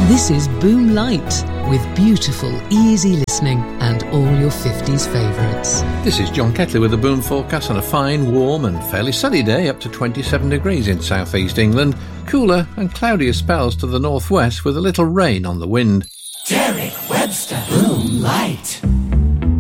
This is Boom Light, with beautiful, easy listening and all your 50s favourites. This is John Ketley with the Boom forecast on a fine, warm and fairly sunny day up to 27 degrees in south-east England. Cooler and cloudier spells to the northwest with a little rain on the wind. Derek Webster, Boom Light.